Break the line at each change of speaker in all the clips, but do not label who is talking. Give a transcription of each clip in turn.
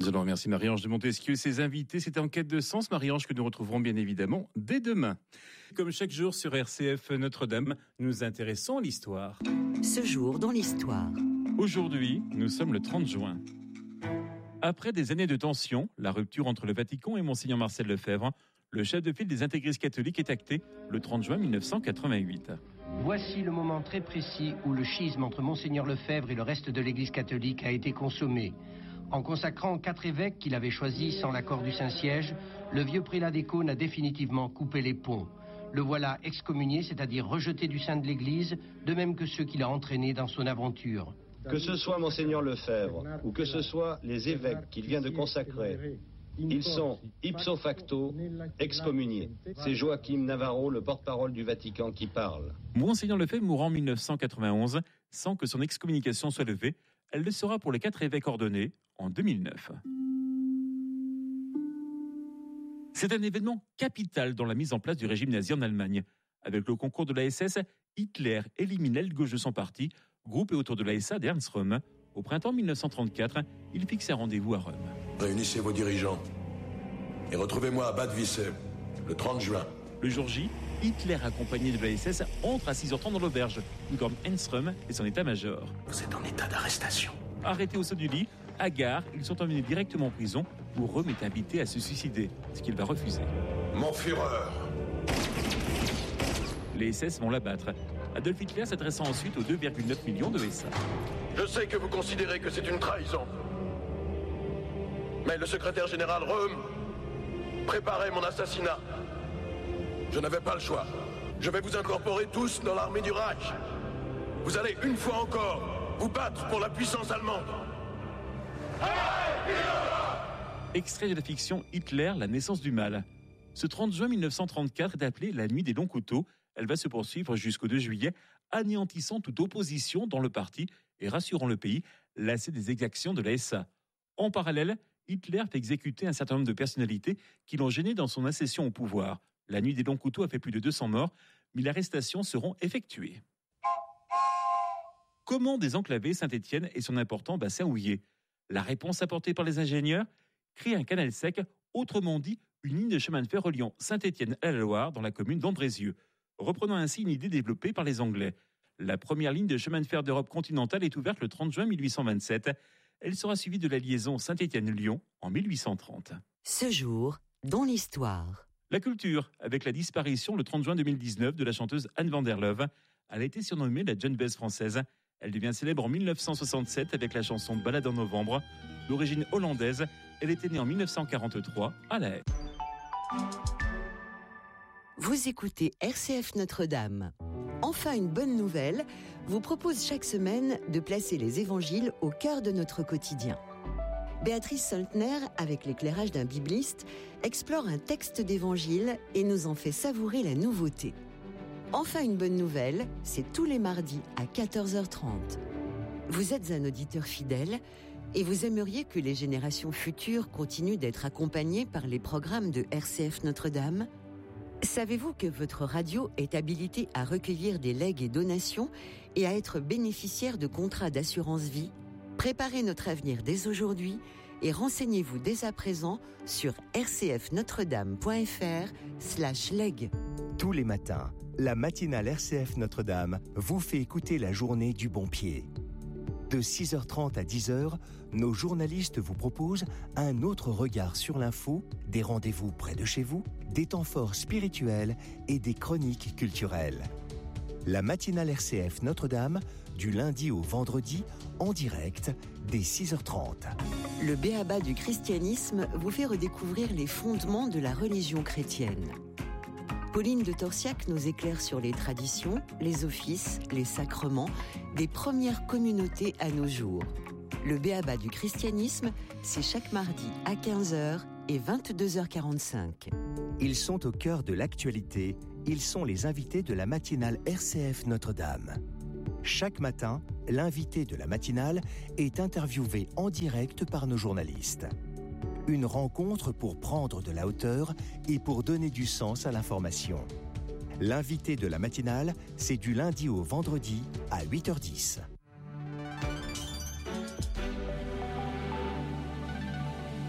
Nous allons remercier Marie-Ange de Montesquieu et ses invités. C'était En quête de sens, Marie-Ange, que nous retrouverons bien évidemment dès demain. Comme chaque jour sur RCF Notre-Dame, nous nous intéressons à l'histoire.
Ce jour dans l'histoire.
Aujourd'hui, nous sommes le 30 juin. Après des années de tension, la rupture entre le Vatican et Monseigneur Marcel Lefebvre, le chef de file des intégristes catholiques est acté le 30 juin 1988.
Voici le moment très précis où le schisme entre Monseigneur Lefebvre et le reste de l'Église catholique a été consommé. En consacrant 4 évêques qu'il avait choisis sans l'accord du Saint-Siège, le vieux prélat des Caunes a définitivement coupé les ponts. Le voilà excommunié, c'est-à-dire rejeté du sein de l'Église, de même que ceux qu'il a entraînés dans son aventure.
Que ce soit Monseigneur Lefebvre ou que ce soit les évêques qu'il vient de consacrer, ils sont ipso facto excommuniés. C'est Joachim Navarro, le porte-parole du Vatican, qui parle.
Monseigneur Lefebvre mourra en 1991 sans que son excommunication soit levée. Elle le sera pour les 4 évêques ordonnés en 2009. C'est un événement capital dans la mise en place du régime nazi en Allemagne. Avec le concours de la SS, Hitler élimine l'aile gauche de son parti, groupé autour de la SA d'Ernst Röhm. Au printemps 1934, il fixe un rendez-vous à Rome.
Réunissez vos dirigeants et retrouvez-moi à Bad Wissem, le 30 juin.
Le jour J, Hitler, accompagné de la SS, entre à 6h30 dans l'auberge, où dorment Ernst Röhm et son état-major.
Vous êtes en état d'arrestation.
Arrêtés au saut du lit, à gare, ils sont emmenés directement en prison, où Röhm est invité à se suicider, ce qu'il va refuser.
Mon Führer.
Les SS vont l'abattre. Adolf Hitler s'adressant ensuite aux 2,9 millions de SA.
Je sais que vous considérez que c'est une trahison. Mais le secrétaire général Röhm préparait mon assassinat. Je n'avais pas le choix. Je vais vous incorporer tous dans l'armée du Reich. Vous allez une fois encore vous battre pour la puissance allemande.
Extrait de la fiction Hitler, la naissance du mal. Ce 30 juin 1934 est appelé la nuit des longs couteaux. Elle va se poursuivre jusqu'au 2 juillet, anéantissant toute opposition dans le parti et rassurant le pays, lassé des exactions de la SA. En parallèle, Hitler fait exécuter un certain nombre de personnalités qui l'ont gêné dans son accession au pouvoir. La nuit des longs couteaux a fait plus de 200 morts, mais les arrestations seront effectuées. Comment désenclaver Saint-Étienne et son important bassin houiller ? La réponse apportée par les ingénieurs ? Créer un canal sec, autrement dit une ligne de chemin de fer reliant Saint-Étienne à la Loire dans la commune d'Andrézieux. Reprenant ainsi une idée développée par les Anglais. La première ligne de chemin de fer d'Europe continentale est ouverte le 30 juin 1827. Elle sera suivie de la liaison Saint-Étienne-Lyon en 1830.
Ce jour dans l'histoire.
La culture, avec la disparition le 30 juin 2019 de la chanteuse Anne van der Leuve. Elle a été surnommée la John Baez française. Elle devient célèbre en 1967 avec la chanson Balade en novembre. D'origine hollandaise, elle était née en 1943 à La Haye.
Vous écoutez RCF Notre-Dame. Enfin, une bonne nouvelle vous propose chaque semaine de placer les évangiles au cœur de notre quotidien. Béatrice Soltner, avec l'éclairage d'un bibliste, explore un texte d'évangile et nous en fait savourer la nouveauté. Enfin, une bonne nouvelle, c'est tous les mardis à 14h30. Vous êtes un auditeur fidèle et vous aimeriez que les générations futures continuent d'être accompagnées par les programmes de RCF Notre-Dame ? Savez-vous que votre radio est habilitée à recueillir des legs et donations et à être bénéficiaire de contrats d'assurance vie ? Préparez notre avenir dès aujourd'hui et renseignez-vous dès à présent sur rcfnotredame.fr/leg.
Tous les matins, la matinale RCF Notre-Dame vous fait écouter la journée du bon pied. De 6h30 à 10h, nos journalistes vous proposent un autre regard sur l'info, des rendez-vous près de chez vous, des temps forts spirituels et des chroniques culturelles. La matinale RCF Notre-Dame, du lundi au vendredi, en direct, dès 6h30.
Le b.a.-ba du christianisme vous fait redécouvrir les fondements de la religion chrétienne. Pauline de Torsiac nous éclaire sur les traditions, les offices, les sacrements des premières communautés à nos jours. Le b.a.-ba du christianisme, c'est chaque mardi à 15h et 22h45.
Ils sont au cœur de l'actualité, ils sont les invités de la matinale RCF Notre-Dame. Chaque matin, l'invité de la matinale est interviewé en direct par nos journalistes. Une rencontre pour prendre de la hauteur et pour donner du sens à l'information. L'invité de la matinale, c'est du lundi au vendredi à 8h10.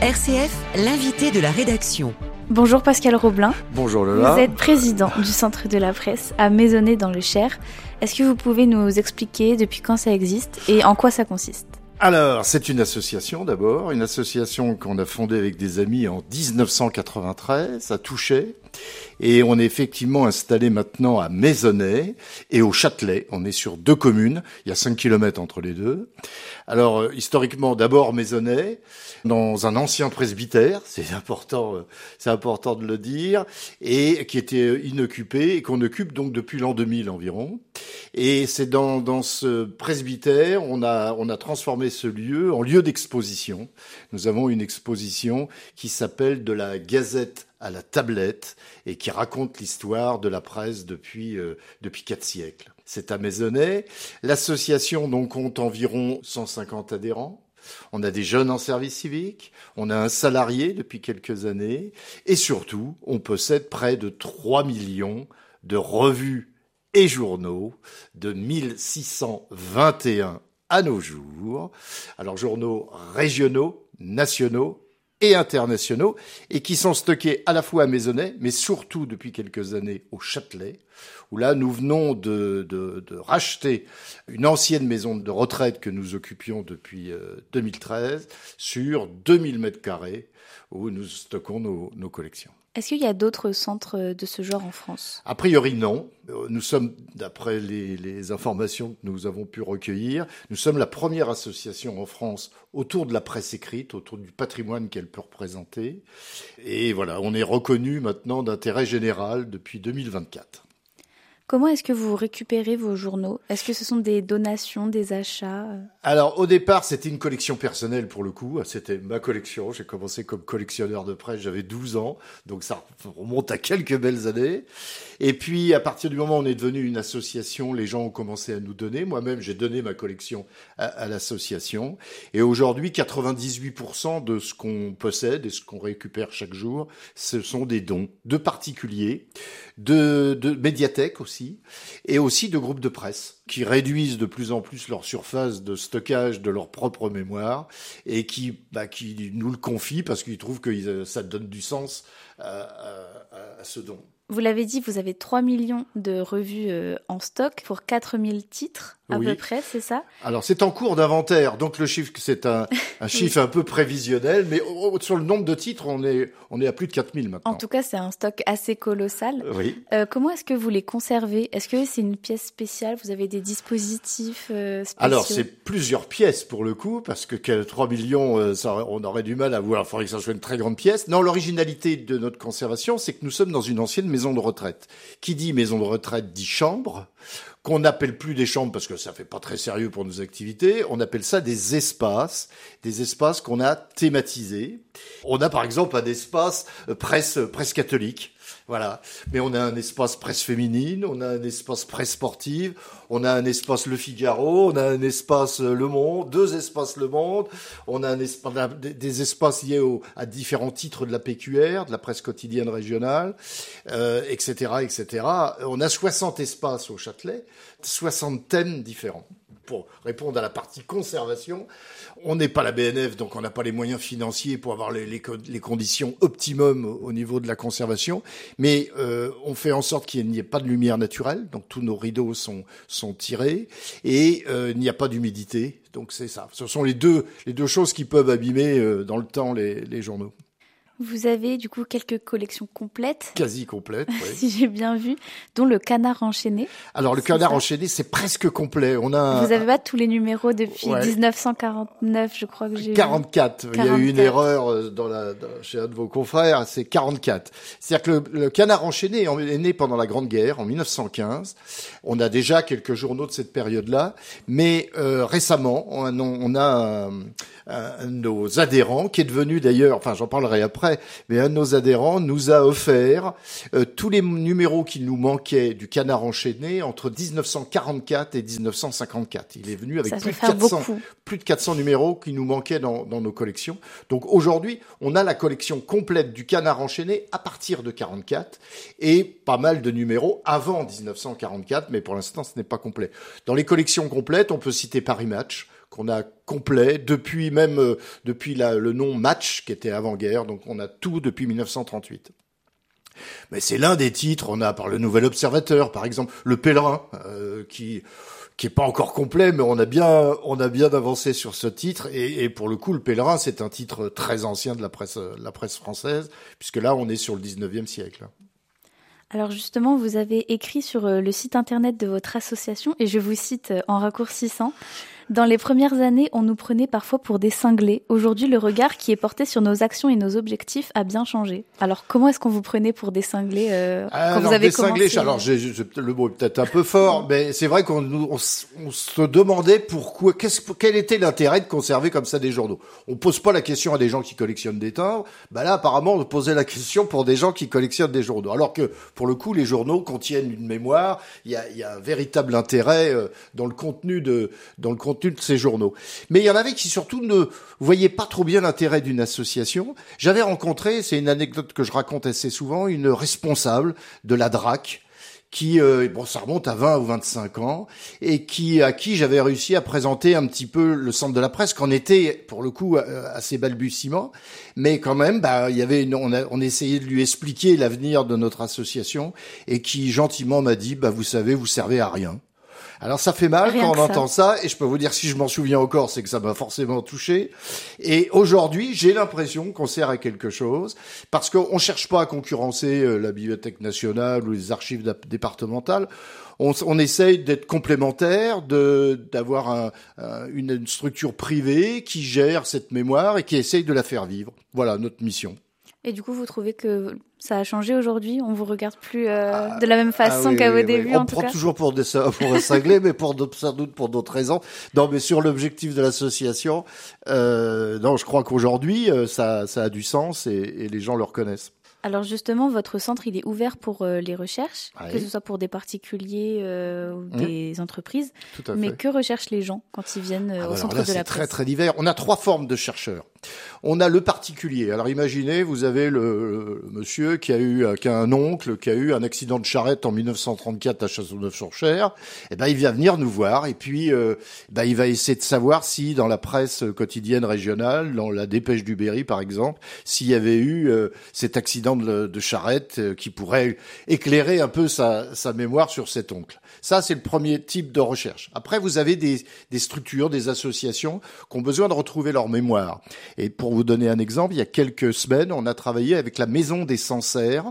RCF, l'invité de la rédaction.
Bonjour Pascal Roblin.
Bonjour Lola.
Vous êtes président du Centre de la Presse à Maisonnay dans le Cher. Est-ce que vous pouvez nous expliquer depuis quand ça existe et en quoi ça consiste ?
Alors, c'est une association d'abord, une association qu'on a fondée avec des amis en 1993 à Touchet. Et on est effectivement installé maintenant à Maisonnay et au Châtelet. On est sur 2 communes, il y a 5 kilomètres entre les deux. Alors, historiquement, d'abord Maisonnay, dans un ancien presbytère, c'est important de le dire, et qui était inoccupé et qu'on occupe donc depuis l'an 2000 environ. Et c'est dans ce presbytère, on a transformé ce lieu en lieu d'exposition. Nous avons une exposition qui s'appelle « De la Gazette à la tablette » et qui raconte l'histoire de la presse depuis 4 siècles. C'est à Maisonnay. L'association donc compte environ 150 adhérents. On a des jeunes en service civique, on a un salarié depuis quelques années et surtout, on possède près de 3 millions de revues et journaux, de 1621 à nos jours. Alors journaux régionaux, nationaux et internationaux, et qui sont stockés à la fois à Maisonnay, mais surtout depuis quelques années au Châtelet, où là nous venons de racheter une ancienne maison de retraite que nous occupions depuis 2013 sur 2000 mètres carrés, où nous stockons nos collections.
Est-ce qu'il y a d'autres centres de ce genre en France ?
A priori, non. Nous sommes, d'après les informations que nous avons pu recueillir, nous sommes la première association en France autour de la presse écrite, autour du patrimoine qu'elle peut représenter. Et voilà, on est reconnu maintenant d'intérêt général depuis 2024.
Comment est-ce que vous récupérez vos journaux ? Est-ce que ce sont des donations, des achats ?
Alors, au départ, c'était une collection personnelle pour le coup. C'était ma collection. J'ai commencé comme collectionneur de presse, j'avais 12 ans. Donc, ça remonte à quelques belles années. Et puis, à partir du moment où on est devenu une association, les gens ont commencé à nous donner. Moi-même, j'ai donné ma collection à l'association. Et aujourd'hui, 98% de ce qu'on possède et ce qu'on récupère chaque jour, ce sont des dons de particuliers, de médiathèques aussi, et aussi de groupes de presse qui réduisent de plus en plus leur surface de stockage de leur propre mémoire et qui nous le confient parce qu'ils trouvent que ça donne du sens à ce don.
Vous l'avez dit, vous avez 3 millions de revues en stock pour 4000 titres à peu près, c'est ça ?
Alors, c'est en cours d'inventaire, donc le chiffre, c'est un chiffre un peu prévisionnel, mais sur le nombre de titres, on est à plus de 4000 maintenant.
En tout cas, c'est un stock assez colossal.
Oui.
Comment est-ce que vous les conservez ? Est-ce que c'est une pièce spéciale ? Vous avez des dispositifs spéciaux ?
Alors, c'est plusieurs pièces pour le coup, parce que 3 millions, on aurait du mal à voir. Il faudrait que ça soit une très grande pièce. Non, l'originalité de notre conservation, c'est que nous sommes dans une ancienne maison de retraite. Qui dit maison de retraite dit chambre, qu'on n'appelle plus des chambres parce que ça fait pas très sérieux pour nos activités. On appelle ça des espaces qu'on a thématisés. On a par exemple un espace presse catholique. Voilà. Mais on a un espace presse féminine, on a un espace presse sportive, on a un espace Le Figaro, on a un espace Le Monde, 2 espaces Le Monde, on a des espaces liés à différents titres de la PQR, de la presse quotidienne régionale, etc., etc. On a 60 espaces au Châtelet, 60 thèmes différents. Pour répondre à la partie conservation, on n'est pas la BNF, donc on n'a pas les moyens financiers pour avoir les conditions optimum au niveau de la conservation, mais on fait en sorte qu'il n'y ait pas de lumière naturelle, donc tous nos rideaux sont tirés, et il n'y a pas d'humidité, donc c'est ça. Ce sont les deux choses qui peuvent abîmer dans le temps les journaux.
Vous avez du coup quelques collections complètes.
Quasi complètes, oui.
Si j'ai bien vu, dont le Canard enchaîné.
Alors le Canard enchaîné, c'est presque complet. Vous
n'avez pas tous les numéros depuis 1949, je crois que j'ai
44. Il y a eu une erreur chez un de vos confrères, c'est 44. C'est-à-dire que le Canard enchaîné est né pendant la Grande Guerre, en 1915. On a déjà quelques journaux de cette période-là, mais récemment, on a un de nos adhérents, qui est devenu d'ailleurs, enfin j'en parlerai après, mais un de nos adhérents nous a offert tous les numéros qui nous manquaient du Canard enchaîné entre 1944 et 1954. Il est venu avec plus de 400 numéros qui nous manquaient dans nos collections. Donc aujourd'hui, on a la collection complète du Canard enchaîné à partir de 44 et pas mal de numéros avant 1944, mais pour l'instant, ce n'est pas complet. Dans les collections complètes, on peut citer Paris Match, qu'on a complet depuis le nom Match qui était avant-guerre. Donc on a tout depuis 1938. Mais c'est l'un des titres. On a par le Nouvel Observateur, par exemple, Le Pèlerin, qui est pas encore complet, mais on a bien avancé sur ce titre. Et pour le coup, Le Pèlerin, c'est un titre très ancien de la presse française, puisque là, on est sur le 19e siècle.
Alors justement, vous avez écrit sur le site internet de votre association, et je vous cite en raccourcissant: dans les premières années, on nous prenait parfois pour des cinglés. Aujourd'hui, le regard qui est porté sur nos actions et nos objectifs a bien changé. Alors, comment est-ce qu'on vous prenait pour des cinglés quand vous avez commencé?
Alors, le mot est peut-être un peu fort, mais c'est vrai qu'on se demandait pourquoi, quel était l'intérêt de conserver comme ça des journaux. On pose pas la question à des gens qui collectionnent des timbres. Bah là, apparemment, on posait la question pour des gens qui collectionnent des journaux. Alors que, pour le coup, les journaux contiennent une mémoire. Il y a un véritable intérêt dans le contenu de ces journaux. Mais il y en avait qui surtout ne voyaient pas trop bien l'intérêt d'une association. J'avais rencontré, c'est une anecdote que je raconte assez souvent, une responsable de la DRAC qui, ça remonte à 20 ou 25 ans, et à qui j'avais réussi à présenter un petit peu le centre de la presse, qu'on était, pour le coup, à ses balbutiements. Mais quand même, on essayait de lui expliquer l'avenir de notre association, et qui gentiment m'a dit, vous savez, vous servez à rien. Alors ça fait mal quand on entend ça, et je peux vous dire, si je m'en souviens encore, c'est que ça m'a forcément touché. Et aujourd'hui, j'ai l'impression qu'on sert à quelque chose, parce qu'on cherche pas à concurrencer la Bibliothèque nationale ou les archives départementales. On essaye d'être complémentaire, d'avoir une structure privée qui gère cette mémoire et qui essaye de la faire vivre. Voilà notre mission.
Et du coup, vous trouvez que ça a changé aujourd'hui? On vous regarde plus de la même façon qu'à vos débuts, en tout cas?
On prend toujours pour un cinglé, mais sans doute pour d'autres raisons. Non, mais sur l'objectif de l'association, je crois qu'aujourd'hui, ça a du sens et les gens le reconnaissent.
Alors justement, votre centre, il est ouvert pour les recherches, que ce soit pour des particuliers ou des entreprises.
Tout à fait.
Mais que recherchent les gens quand ils viennent au centre de la presse?
C'est très très divers. On a 3 formes de chercheurs. On a le particulier. Alors imaginez, vous avez le monsieur qui a un oncle qui a eu un accident de charrette en 1934 à Châteauneuf-sur-Cher. Il va venir nous voir et puis il va essayer de savoir si dans la presse quotidienne régionale, dans la Dépêche du Berry par exemple, s'il y avait eu cet accident de charrette qui pourrait éclairer un peu sa mémoire sur cet oncle. Ça, c'est le premier type de recherche. Après, vous avez des structures, des associations qui ont besoin de retrouver leur mémoire. Et pour vous donner un exemple, il y a quelques semaines, on a travaillé avec la Maison des Sancerres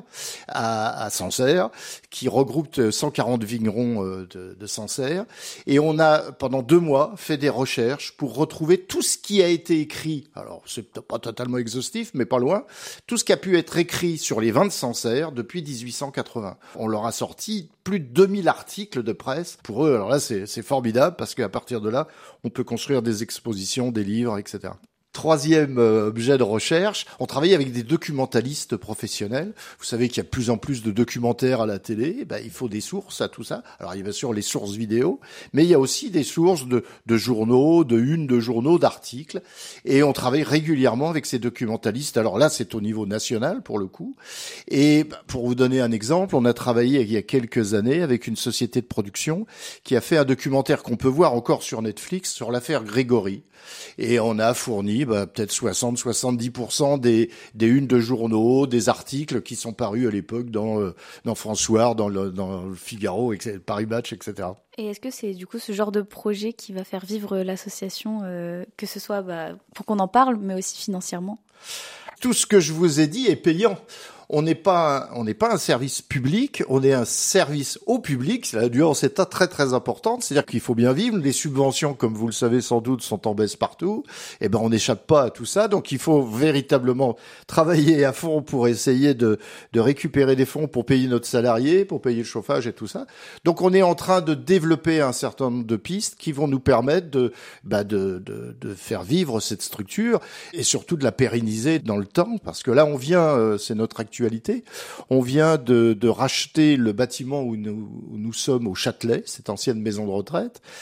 à Sancerre, qui regroupe 140 vignerons de Sancerre. Et on a, pendant 2 mois, fait des recherches pour retrouver tout ce qui a été écrit. Alors, c'est pas totalement exhaustif, mais pas loin. Tout ce qui a pu être écrit sur les vins de Sancerre depuis 1880. On leur a sorti plus de 2000 articles de presse. Pour eux, alors là, c'est formidable parce qu'à partir de là, on peut construire des expositions, des livres, etc. Troisième objet de recherche, on travaille avec des documentalistes professionnels. Vous savez qu'il y a de plus en plus de documentaires à la télé. Il faut des sources à tout ça. Alors, il y a bien sûr les sources vidéo, mais il y a aussi des sources de journaux, de journaux, d'articles. Et on travaille régulièrement avec ces documentalistes. Alors là, c'est au niveau national, pour le coup. Et pour vous donner un exemple, on a travaillé il y a quelques années avec une société de production qui a fait un documentaire qu'on peut voir encore sur Netflix sur l'affaire Grégory. Et on a fourni peut-être 60-70% des unes de journaux, des articles qui sont parus à l'époque dans François, dans le Figaro, Paris Match, etc.
Et est-ce que c'est du coup ce genre de projet qui va faire vivre l'association, que ce soit pour qu'on en parle, mais aussi financièrement?
Tout ce que je vous ai dit est payant. On n'est pas un service public, on est un service au public. La nuance est très très importante, c'est-à-dire qu'il faut bien vivre. Les subventions, comme vous le savez sans doute, sont en baisse partout. On n'échappe pas à tout ça, donc il faut véritablement travailler à fond pour essayer de récupérer des fonds pour payer notre salarié, pour payer le chauffage et tout ça. Donc on est en train de développer un certain nombre de pistes qui vont nous permettre de faire vivre cette structure et surtout de la pérenniser dans le temps, parce que là on vient, c'est notre actualité. On vient de racheter le bâtiment où nous sommes au Châtelet, cette ancienne maison de retraite.